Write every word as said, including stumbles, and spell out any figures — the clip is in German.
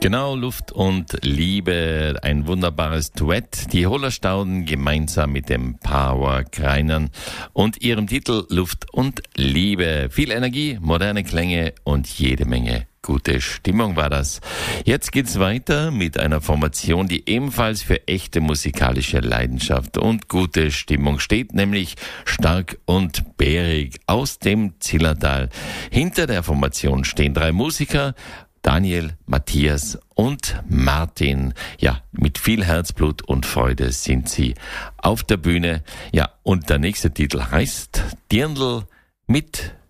Genau, Luft und Liebe, ein wunderbares Duett. Die Hollerstauden gemeinsam mit dem Power Kreinern und ihrem Titel Luft und Liebe. Viel Energie, moderne Klänge und jede Menge gute Stimmung war das. Jetzt geht's weiter mit einer Formation, die ebenfalls für echte musikalische Leidenschaft und gute Stimmung steht, nämlich Stark und Bärig aus dem Zillertal. Hinter der Formation stehen drei Musiker, Daniel, Matthias und Martin. Ja, mit viel Herzblut und Freude sind sie auf der Bühne. Ja, und der nächste Titel heißt Dirndl mit